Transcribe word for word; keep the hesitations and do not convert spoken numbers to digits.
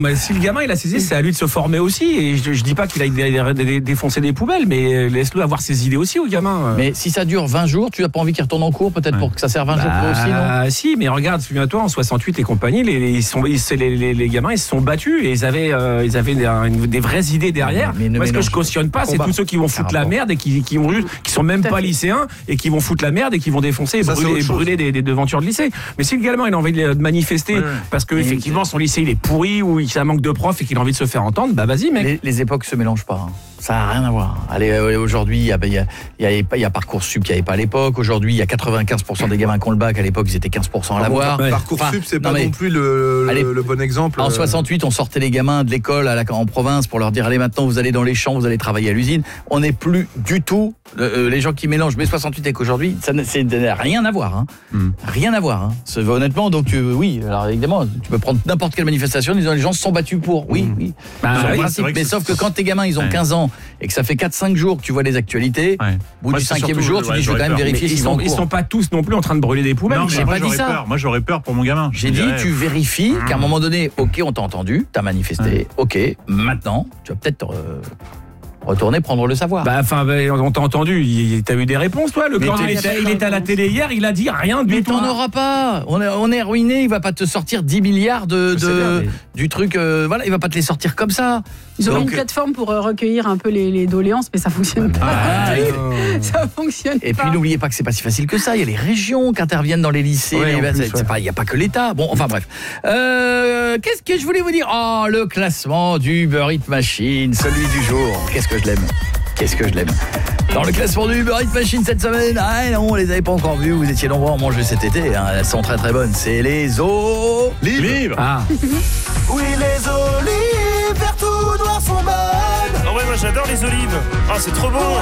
Bah, si le gamin il a saisi, c'est à lui de se former aussi. Et je, je dis pas qu'il aille dé, dé, dé, défoncer des poubelles, mais laisse-le avoir ses idées aussi au gamin. Mais si ça dure vingt jours, tu n'as pas envie qu'il retourne en cours, peut-être ouais. pour que ça serve vingt bah, jours pour aussi, non? Si, mais regarde, souviens-toi, en soixante-huit et compagnie, les, les, ils sont, ils, les, les, les gamins ils se sont battus et ils avaient, euh, ils avaient des, une, des vraies idées derrière. Mais, mais Moi, ce que je cautionne pas, c'est tous ceux qui vont foutre la merde et qui, qui, ont, qui sont même pas lycéens et qui vont foutre la merde et qui vont défoncer et ça, brûler, brûler des, des devantures de lycée. Mais si le gamin il a envie de manifester ouais. parce que effectivement son lycée il est pourri ou ça manque de profs et qu'il a envie de se faire entendre, bah vas-y mec. Les, les époques se mélangent pas. Hein. Ça n'a rien à voir. Allez, aujourd'hui, il y a, il y a, il y a, il y a Parcoursup qu'il n'y avait pas à l'époque. Aujourd'hui, il y a quatre-vingt-quinze pour cent des gamins qui ont le bac. À l'époque, ils étaient quinze pour cent à l'avoir. Ouais. Parcoursup, enfin, c'est pas non, non plus le, allez, le bon exemple. En soixante-huit, on sortait les gamins de l'école à la, en province pour leur dire allez, maintenant, vous allez dans les champs, vous allez travailler à l'usine. On n'est plus du tout euh, les gens qui mélangent mai soixante-huit avec aujourd'hui. Ça n'a rien à voir. Hein. Mm. Rien à voir. Hein. Honnêtement, donc euh, oui. Alors évidemment, tu peux prendre n'importe quelle manifestation en disant les gens se sont battus pour. Oui, mm. oui. Bah, oui principe, mais sauf que quand tes gamins, ils ont ouais. quinze ans et que ça fait quatre cinq jours que tu vois les actualités, ouais. au bout ouais, du cinquième jour, surtout, tu ouais, dis je vais quand même peur. vérifier s'ils sont Ils sont pas tous non plus en train de brûler des poubelles. Non, j'ai pas dit ça. Peur. Moi j'aurais peur pour mon gamin. J'ai dit tu vérifies qu'à un moment donné, ok, on t'a entendu, t'as manifesté, ok, maintenant, tu vas peut-être euh, retourner prendre le savoir. Bah enfin, bah, on t'a entendu, t'as eu des réponses toi. Le quand il était, il était à la télé hier, il a dit rien du mais tout. Mais t'en auras pas. On est, on est ruiné. Il va pas te sortir dix milliards de, de bien, mais... du truc. Euh, voilà, il va pas te les sortir comme ça. Ils ont Donc, une plateforme pour recueillir un peu les, les doléances, mais ça fonctionne pas. Ah, ça fonctionne Et pas. puis n'oubliez pas que c'est pas si facile que ça. Il y a les régions qui interviennent dans les lycées. Ouais, il n'y a pas que l'État. Bon, enfin bref. Euh, qu'est-ce que je voulais vous dire? Oh, le classement du Uber Eats Machine, celui du jour. Qu'est-ce que je l'aime. Qu'est-ce que je l'aime. Dans le classement du Uber Eats Machine cette semaine, ah non, on les avait pas encore vus, vous étiez nombreux à en manger cet été, hein. Elles sont très très bonnes, c'est les olives. Ah. Oui, les olives, vert tout noir sont bonnes. Ah ouais, moi j'adore les olives. Ah, c'est trop bon.